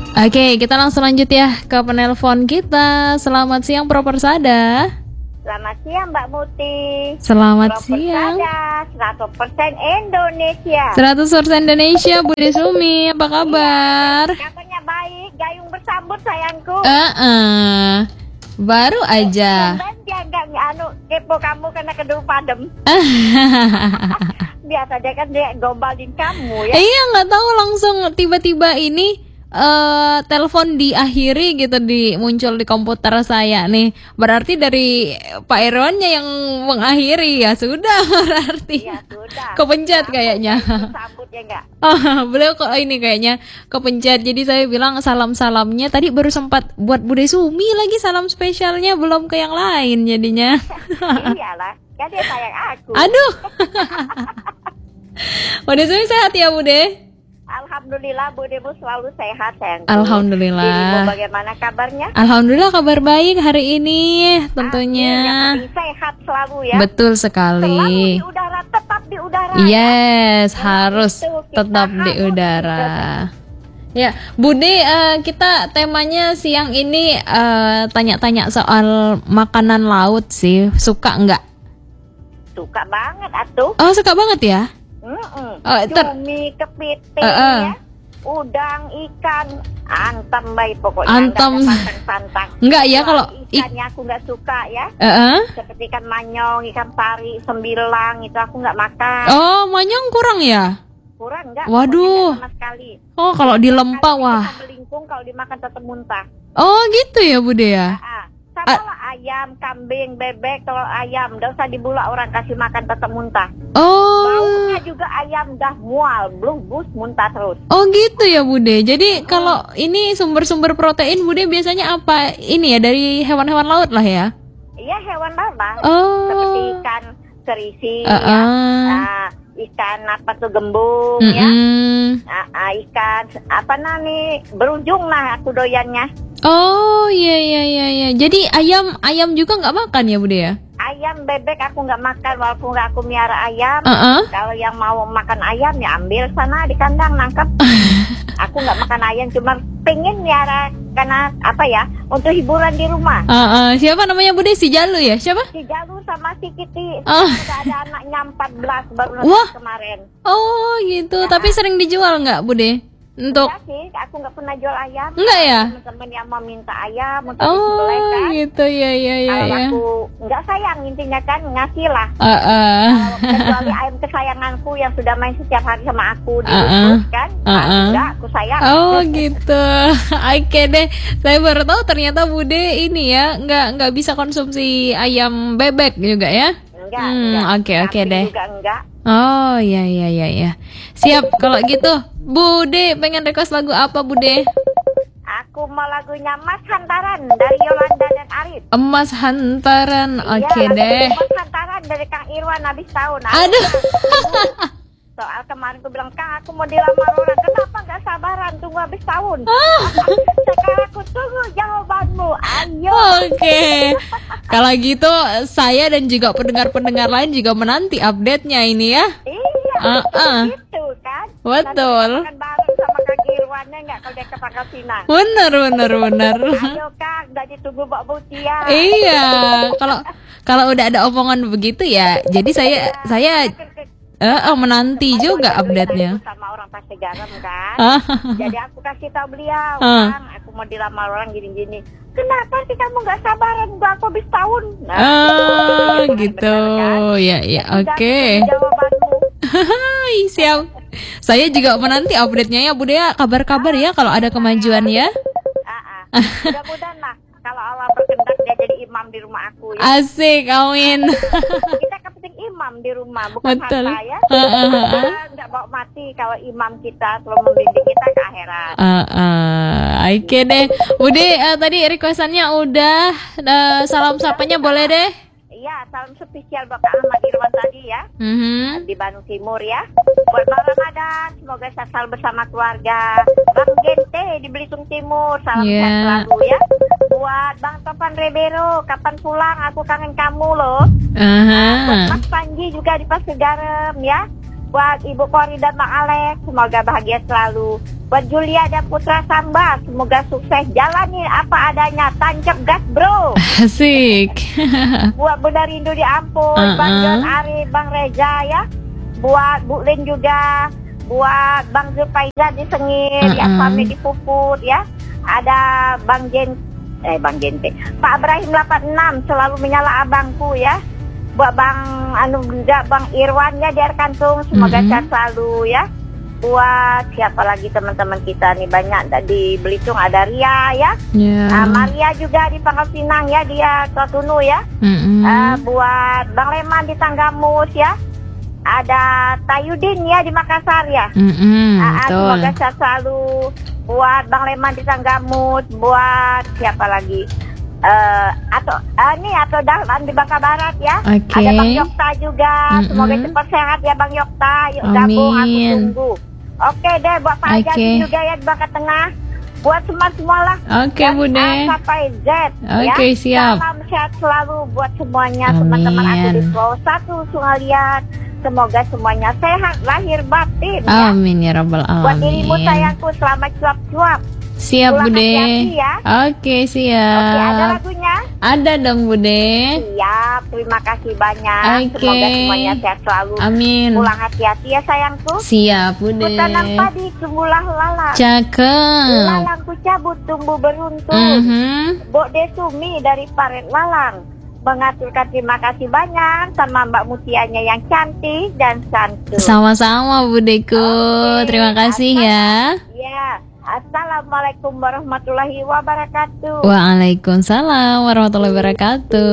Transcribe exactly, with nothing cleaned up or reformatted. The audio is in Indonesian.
Oke, kita langsung lanjut ya ke penelpon kita. Selamat siang Propersada. Selamat siang Mbak Muti. Selamat siang. seratus persen Indonesia. seratus persen Indonesia, Bude Sumi, apa kabar? Kabarnya baik, gayung bersambut sayangku. Eh, uh -uh. Baru aja. Dan jangan anu kepo kamu karena kedua padem. Biasa dia kan dia gombalin kamu ya. Iya, nggak tahu langsung tiba-tiba ini Uh, telepon diakhiri gitu, di muncul di komputer saya nih. Berarti dari Pak Irwannya yang mengakhiri ya sudah berarti. Ya sudah. Kepencet nah, kayaknya. Sambut ya enggak? Oh, beliau kok ini kayaknya kepencet. Jadi saya bilang salam-salamnya tadi baru sempat buat Bude Sumi lagi, salam spesialnya belum ke yang lain jadinya. Iyalah, kan dia sayang aku. Aduh. Bude Sumi sehat ya Bude? Alhamdulillah, Budemu selalu sehat sayang. Alhamdulillah. Dirimu bagaimana kabarnya? Alhamdulillah kabar baik hari ini tentunya. Amin, sehat selalu ya. Betul sekali. Selalu di udara, tetap di udara. Yes, ya? harus Itu, tetap di udara. Ya, Bude, uh, kita temanya siang ini uh, tanya-tanya soal makanan laut sih. Suka nggak? Suka banget atuh. Oh, suka banget ya? Mm-mm. Oh, ter- Cumi, kepiting, uh, uh. ya, udang, ikan, antem baik pokoknya. Antem. Pantang-pantang. Enggak ya kalau ikannya aku nggak suka ya. Uh-uh. Seperti ikan manyong, ikan pari, sembilang itu aku nggak makan. Oh, manyong kurang ya? Kurang nggak? Waduh. Sama sekali. Oh, kalau di lempah wah. Melingkung kalau dimakan tetap muntah. Oh, gitu ya Bude ya? Nah, sama lah ayam, kambing, bebek, telur ayam, nggak usah dibulak orang kasih makan tetap muntah. Oh. Baunya juga ayam dah mual, blubus muntah terus. Oh gitu ya Bude. Jadi hmm. kalau ini sumber-sumber protein Bude biasanya apa? Ini ya dari hewan-hewan laut lah ya? Iya hewan laut lah. Oh. Seperti ikan serisi, uh -uh. ya. Nah, ikan apa tuh gembung, mm -mm. ya. Nah, uh, ikan apa nih berujung lah aku doyannya. Oh iya iya iya iya. Jadi ayam ayam juga nggak makan ya Bude ya? Ayam, bebek aku nggak makan walaupun nggak aku miara ayam. Uh-uh. Kalau yang mau makan ayam ya ambil sana di kandang nangkep. Aku nggak makan ayam, cuma pengen miara karena apa ya untuk hiburan di rumah. Uh-uh. Siapa namanya Bude? Si Jalu ya? Siapa? Si Jalu sama si Kitty. Oh. Udah ada anaknya empat belas baru Wah. kemarin. Oh gitu. Ya. Tapi sering dijual nggak Bude? Untuk enggak sih, aku nggak pernah jual ayam. Enggak ya? Teman-teman yang mau minta ayam untuk oh, disembelih kan. gitu ya ya ya. Kalau ya. aku nggak sayang intinya kan ngasih lah. Uh -uh. Kalau kecuali ayam kesayanganku yang sudah main setiap hari sama aku di uh -uh. rumah kan, uh -uh. enggak aku sayang. Oh gitu. Oke deh. Saya baru tahu ternyata Bude ini ya nggak nggak bisa konsumsi ayam bebek juga ya? Enggak. Hmm, oke oke deh. Juga enggak. Oh iya iya iya ya. Siap kalau gitu. Bude pengen request lagu apa Bude? Aku mau lagunya Mas Hantaran dari Yolanda dan Arif. Emas Hantaran, oke okay iya, deh. Mas Hantaran dari Kang Irwan habis tahun. Aduh. Soal kemarin aku bilang Kang aku mau dilamar orang, kenapa nggak sabaran tunggu habis tahun? Sekarang aku tunggu jawabanmu, ayo. Oke. Okay. Kalau gitu saya dan juga pendengar-pendengar lain juga menanti update-nya ini ya. Iya. Uh -uh. Gitu kan. Betul. Nanti bareng sama Kang Irwannya nggak kalau dia ke Pangkal Bener bener bener. Ayo Kang, udah ditunggu Mbak Mutia. Iya. Kalau kalau udah ada omongan begitu ya, jadi saya ya, saya uh, uh, menanti oh, juga update-nya. Sama orang pasti garam kan. Jadi aku kasih tahu beliau, uh. Kang, aku mau dilamar orang gini-gini. Kenapa sih kamu nggak sabaran? Udah aku habis tahun. Nah, oh, gitu. Kan? Ya ya oke. Okay. Siap. Saya juga menanti update-nya ya Bude ya. Kabar-kabar ya kalau ada kemajuan ya. Uh, uh. Mudah-mudahan lah kalau Allah berkehendak dia jadi imam di rumah aku ya. Asik, amin. Kita kepenting imam di rumah, bukan betul. harta ya. Enggak bawa mati kalau imam kita selalu membimbing kita ke akhirat. Uh, uh, Oke okay deh. Bude uh, tadi requestannya udah, uh, salam sapanya boleh deh. Iya, salam spesial buat Ahmad Irwan tadi ya. Mm-hmm. Di Bandung Timur ya. Buat Bang Ramadan, semoga sehat selalu bersama keluarga. Bang Gente di Belitung Timur, salam yeah. sehat selalu ya. Buat Bang Topan Rebero, kapan pulang? Aku kangen kamu loh. Uh-huh. Nah, buat Mas Panji juga di Pasir Garam ya. Buat Ibu Kori dan Bang Alex, semoga bahagia selalu. Buat Julia dan Putra Samba, semoga sukses. Jalani apa adanya, tancap gas bro. Asik. Buat Bunda Rindu di Ampun, Uh-uh. Bang John Arif, Bang Reza ya. Buat Bu Lin juga. Buat Bang Zulfaizan di Sengir, Uh-uh. ya suami di Puput ya. Ada Bang Jen, eh Bang Jente. Pak Ibrahim delapan enam selalu menyala abangku ya. Buat Bang Anu juga Bang Irwan ya di Air Kantung, semoga Mm-mm. sehat selalu ya. Buat siapa lagi teman-teman kita nih, banyak di Belitung, ada Ria ya. Ya. Ah, Maria juga di Pangkal Pinang ya, dia Totunu ya. Mm-mm. Ah, buat Bang Leman di Tanggamus ya. Ada Tayudin ya di Makassar ya. Mm-mm, Ah, ah, betul. semoga sehat selalu. Buat Bang Leman di Tanggamus, buat siapa lagi? Eh atau ah, nih atau Dahlan di Bangka Barat ya. Oke. Ada Bang Yokta juga. Mm-mm. Semoga cepat sehat ya Bang Yokta. Yuk gabung, aku Amin. tunggu. Oke deh, buat Pak Oke. Ajadi juga ya di Bangka Tengah. Buat semua semualah. Oke, dari Bude. A sampai Z. Oke, ya. siap. Salam sehat selalu buat semuanya, Amin. teman-teman aku di Pulau Satu Sungalian. Semoga semuanya sehat lahir batin ya. Amin ya rabbal Buat dirimu alamin. sayangku, selamat cuap-cuap. Siap, Pulang Bude. hati-hati ya. Oke, siap. Oke, ada lagunya? Ada dong, Bude. Siap, terima kasih banyak. Oke. Semoga semuanya sehat selalu. Amin. Pulang hati-hati ya sayangku. Siap, Bude. Hutan padi tumbuhlah lalang. Cakep. Lalangku cabut tumbuh beruntung. Mhm. Bok Desumi dari Paret Lalang mengaturkan terima kasih banyak sama Mbak Mutianya yang cantik dan santun. Sama-sama, Budeku. Oke. Terima kasih ya. Ya, Assalamualaikum warahmatullahi wabarakatuh. Waalaikumsalam warahmatullahi wabarakatuh.